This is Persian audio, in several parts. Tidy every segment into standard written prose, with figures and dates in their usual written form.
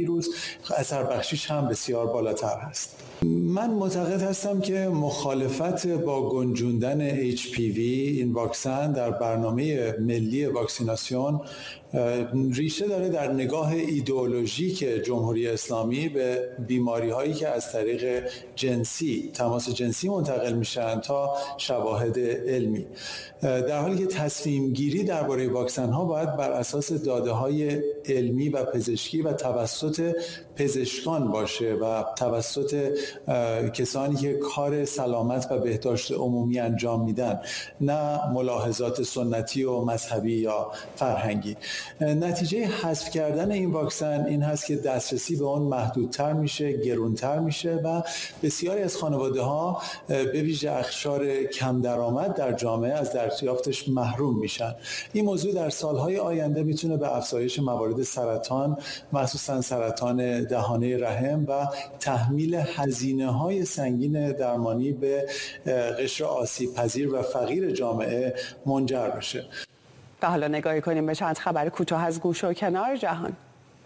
ویروس اثر بخشیش هم بسیار بالاتر هست. من معتقد هستم که مخالفت با گنجوندن HPV این واکسن در برنامه ملی واکسیناسیون ریشه داره در نگاه ایدئولوژیک جمهوری اسلامی به بیماری هایی که از طریق تماس جنسی منتقل میشن تا شواهد علمی، در حالی که تصمیم گیری درباره واکسن ها باید بر اساس داده های علمی و پزشکی و توسط پزشکان باشه و توسط کسانی که کار سلامت و بهداشت عمومی انجام میدن، نه ملاحظات سنتی و مذهبی یا فرهنگی. نتیجه حذف کردن این واکسن این هست که دسترسی به اون محدودتر میشه، گرونتر میشه و بسیاری از خانواده ها به ویژه اقشار کم درآمد در جامعه از دریافتش محروم میشن. این موضوع در سالهای آینده میتونه به افزایش موارد سرطان، مخصوصا سرطان دهانه رحم و تحمیل هزینه‌های سنگین درمانی به قشر آسیب پذیر و فقیر جامعه منجر بشه. و حالا نگاهی کنیم به چند خبر کوتاه از گوشه و کنار جهان.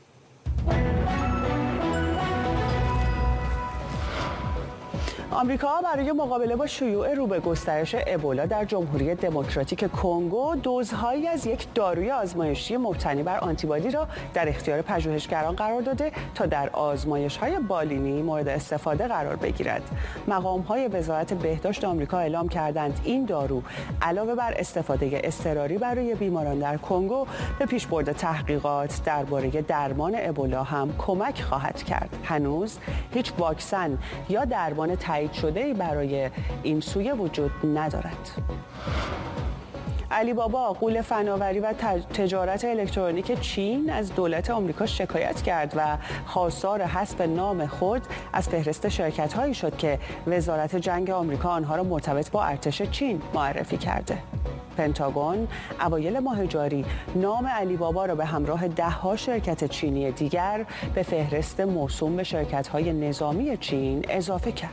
آمریکا برای مقابله با شیوع رو به گسترش ابولا در جمهوری دموکراتیک کنگو دوزهایی از یک داروی آزمایشی مبتنی بر آنتیبادی را در اختیار پژوهشگران قرار داده تا در آزمایش‌های بالینی مورد استفاده قرار بگیرد. مقام‌های وزارت بهداشت آمریکا اعلام کردند این دارو علاوه بر استفاده اضطراری برای بیماران در کنگو به پیشبرد تحقیقات درباره درمان ابولا هم کمک خواهد کرد. هنوز هیچ واکسن یا درمان تایید شده‌ای برای این سویه وجود ندارد. علی بابا، غول فناوری و تجارت الکترونیک چین، از دولت آمریکا شکایت کرد و خواستار حذف نام خود از فهرست شرکت‌هایی شد که وزارت جنگ آمریکا آنها را مرتبط با ارتش چین معرفی کرده. پنتاگون اوایل ماه جاری نام علی بابا را به همراه 10 شرکت چینی دیگر به فهرست موسوم به شرکت‌های نظامی چین اضافه کرد.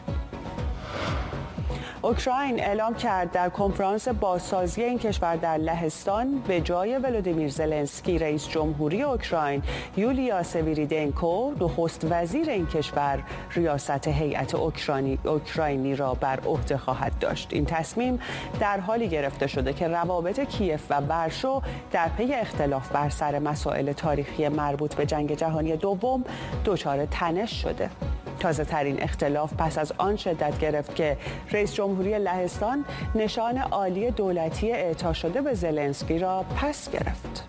اوکراین اعلام کرد در کنفرانس بازسازی این کشور در لهستان به جای ولودیمیر زلنسکی رئیس جمهوری اوکراین یولیا سویریدنکو نخست وزیر این کشور ریاست هیئت اوکراینی را بر عهده خواهد داشت. این تصمیم در حالی گرفته شده که روابط کیف و ورشو در پی اختلاف بر سر مسائل تاریخی مربوط به جنگ جهانی دوم دچار تنش شده. تازه ترین اختلاف پس از آن شدت گرفت که رئیس جمهوری لهستان نشان عالی دولتی اعطا شده به زلنسکی را پس گرفت.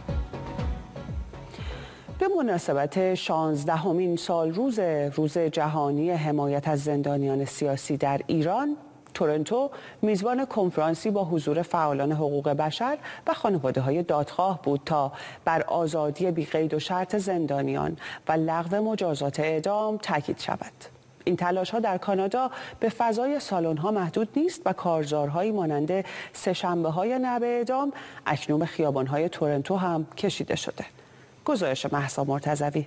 به مناسبت 16مین روز جهانی حمایت از زندانیان سیاسی در ایران، تورنتو میزبان کنفرانسی با حضور فعالان حقوق بشر و خانواده‌های دادخواه بود تا بر آزادی بی‌قید و شرط زندانیان و لغو مجازات اعدام تاکید شود. این تلاش‌ها در کانادا به فضای سالن‌ها محدود نیست و کارزارهایی مانند سه‌شنبه‌های نعب اعدام اکنون به خیابان‌های تورنتو هم کشیده شده. گزارش مهسا مرتضوی.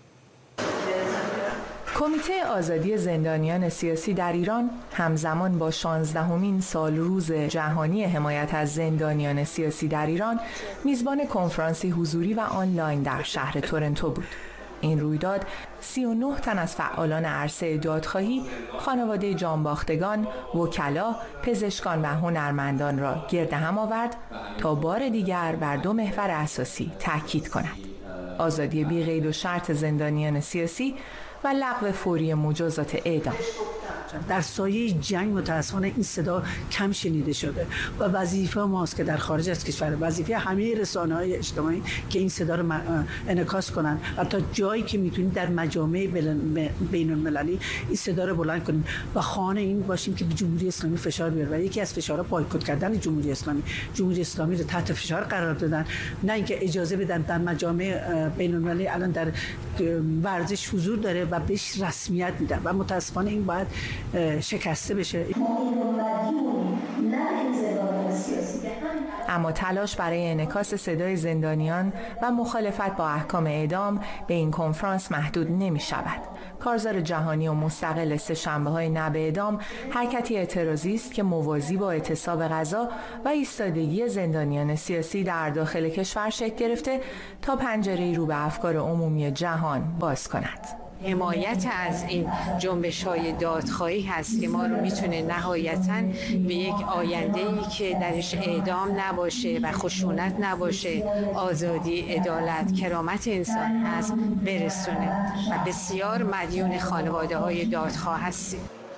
کمیته آزادی زندانیان سیاسی در ایران همزمان با 16مین روز جهانی حمایت از زندانیان سیاسی در ایران میزبان کنفرانسی حضوری و آنلاین در شهر تورنتو بود. این رویداد 39 تن از فعالان عرصه دادخواهی، خانواده جانباختگان، وکلا، پزشکان و هنرمندان را گرد هم آورد تا بار دیگر بر 2 محور اساسی تاکید کند: آزادی بی‌قید و شرط زندانیان سیاسی و لغو فوری مجازات اعدام. در سایه جنگ متاسفانه این صدا کم شنیده شده و وظیفه ماست که در خارج از کشور، وظیفه همه رسانه‌های اجتماعی که این صدا رو انعکاس کنن و تا جایی که میتونیم در مجامع بین‌المللی این صدا رو بلند کنیم و خانه این باشیم که به جمهوری اسلامی فشار بیاره. و یکی از فشارها بایکوت کردن جمهوری اسلامی رو تحت فشار قرار دادن، نه اینکه اجازه بدن در مجامع بین‌المللی الان در ورزش حضور داره و بهش رسمیت میدن و متاسفانه این باید اما تلاش برای انعکاس صدای زندانیان و مخالفت با احکام اعدام به این کنفرانس محدود نمی شود. کارزار جهانی و مستقل سه‌شنبه‌های نه به اعدام حرکتی اعتراضی است که موازی با اعتصاب غذا و ایستادگی زندانیان سیاسی در داخل کشور شکل گرفته تا پنجره‌ای رو به افکار عمومی جهان باز کند. حمایت از این جنبش‌های دادخواهی هست که ما رو میتونه نهایتاً به یک آینده‌ای که درش اعدام نباشه و خشونت نباشه، آزادی، عدالت، کرامت انسان هست برسونه و بسیار مدیون خانواده‌های دادخواه هستیم.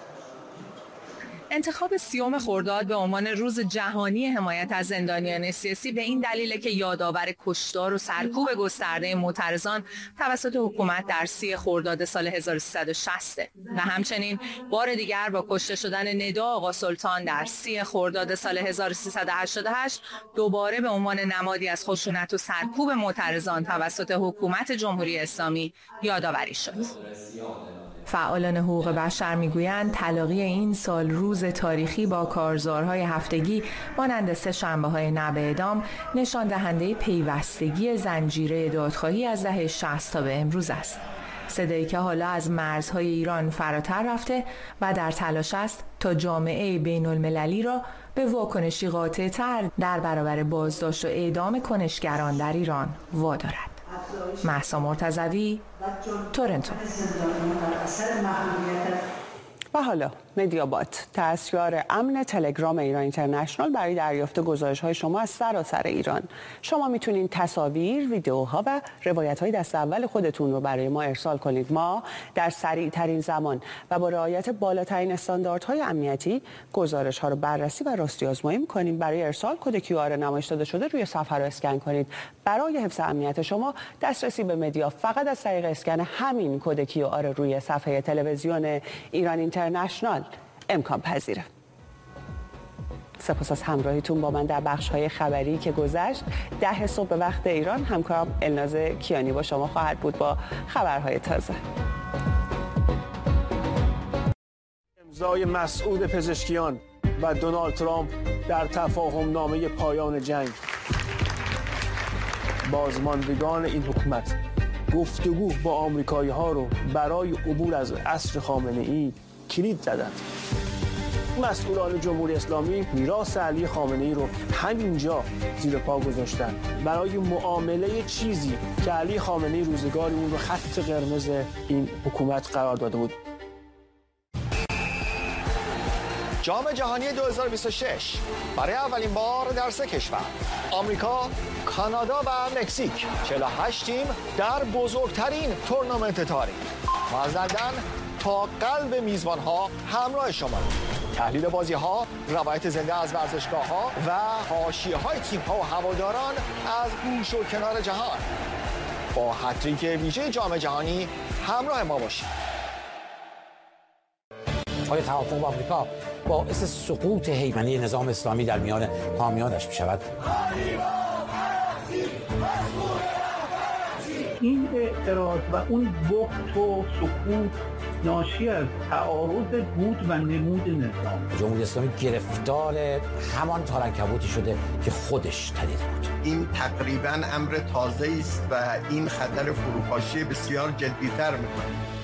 انتخاب 30 خرداد به عنوان روز جهانی حمایت از زندانیان سیاسی به این دلیل که یادآور کشتار و سرکوب گسترده معترضان توسط حکومت در 30 خرداد سال 1360 و همچنین بار دیگر با کشته شدن ندا آقا سلطان در 30 خرداد سال 1388 دوباره به عنوان نمادی از خشونت و سرکوب معترضان توسط حکومت جمهوری اسلامی یادآوری شد. فعالان حقوق بشر میگویند تلاقی این سال روز تاریخی با کارزارهای هفتگی مانند سه‌شنبه‌های نه به اعدام نشان دهنده پیوستگی زنجیره دادخواهی از دهه 60 تا به امروز است. صدایی که حالا از مرزهای ایران فراتر رفته و در تلاش است تا جامعه بین المللی را به واکنشی قاطع‌تر در برابر بازداشت و اعدام کنشگران در ایران وادارد. مهسا مرتضوی، تورنتو. و حالا مدیابات، دستیار امن تلگرام ایران اینترنشنال، برای دریافت گزارش‌های شما از سراسر ایران. شما میتونید تصاویر، ویدیوها و روایت‌های دست اول خودتون رو برای ما ارسال کنید. ما در سریع‌ترین زمان و با رعایت بالاترین استانداردهای امنیتی گزارش‌ها رو بررسی و راستی آزمایی می‌کنیم. برای ارسال کد QR نمایش داده شده روی صفحه رو اسکن کنید. برای حفظ امنیت شما دسترسی به مدیا فقط از طریق اسکن همین کد QR روی صفحه تلویزیون ایران اینترنشنال امکان پذیره. سپاس از همراهیتون با من در بخش‌های خبری که گذشت. 10 صبح به وقت ایران همکارم الناز کیانی با شما خواهد بود با خبرهای تازه. امضای مسعود پزشکیان و دونالد ترامپ در تفاهم نامه پایان جنگ. بازماندگان این حکومت گفتگو با آمریکایی‌ها رو برای عبور از عصر خامنه‌ای کلید زدند. مسئولان جمهوری اسلامی میراث علی خامنه‌ای رو همینجا زیر پا گذاشتن برای معامله چیزی که علی خامنه‌ای روزگاری اون رو خط قرمز این حکومت قرار داده بود. جام جهانی 2026 برای اولین بار در 3 کشور، آمریکا، کانادا و مکزیک، 48 تیم در بزرگترین تورنمنت تاریخ. ما از لندن تا قلب میزبان‌ها همراه شما. تحلیل بازی‌ها، روایت زنده از ورزشگاه‌ها و حاشیه‌های تیم‌ها و هواداران از گوش و کنار جهان. با هتریک ویژه جام جهانی همراه ما باشید. آیا توافق با آمریکا باعث سقوط هیمنه نظام اسلامی در میان حامیانش می‌شود؟ این اعتراض و اون بخت و سکوت ناشی از تعارض بود و نمود نظام. جمهوری اسلامی گرفتار همان تارنکبوتی شده که خودش تدیده بود. این تقریباً امر تازه است و این خطر فروپاشی بسیار جدی‌تر می‌کند.